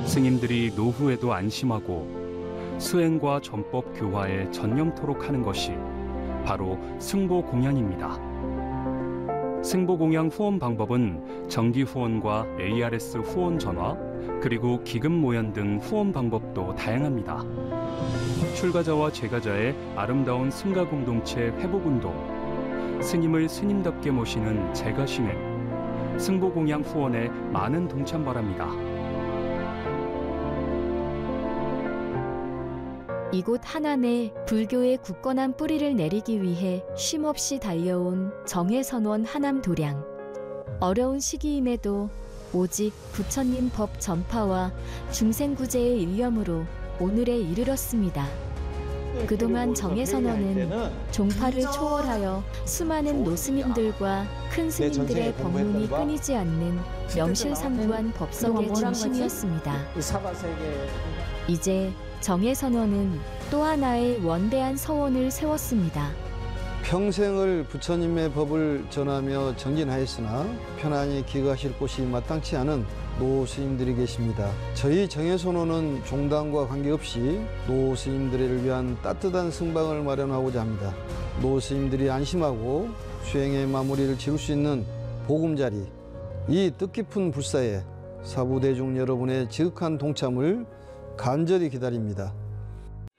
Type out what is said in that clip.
스님들이 노후에도 안심하고 수행과 전법 교화에 전념토록 하는 것이 바로 승보공양입니다. 승보공양 후원 방법은 정기 후원과 ARS 후원 전화, 그리고 기금 모연 등 후원 방법도 다양합니다. 출가자와 재가자의 아름다운 승가 공동체 회복운동, 스님을 스님답게 모시는 재가신행, 승보공양 후원에 많은 동참 바랍니다. 이곳 하남에 불교의 굳건한 뿌리를 내리기 위해 쉼없이 달려온 정해선원 하남도량. 어려운 시기임에도 오직 부처님 법 전파와 중생구제의 일념으로 오늘에 이르렀습니다. 그동안 정해선원은 종파를 초월하여 수많은 노스님들과 큰 스님들의 법문이 끊이지 않는 명실상부한 법석의 중심이었습니다. 이제 정해선원은 또 하나의 원대한 서원을 세웠습니다. 평생을 부처님의 법을 전하며 정진하였으나 편안히 기거하실 곳이 마땅치 않은 노스님들이 계십니다. 저희 정해선원은 종단과 관계없이 노스님들을 위한 따뜻한 승방을 마련하고자 합니다. 노스님들이 안심하고 수행의 마무리를 지을 수 있는 보금자리, 이 뜻깊은 불사에 사부대중 여러분의 지극한 동참을 간절히 기다립니다.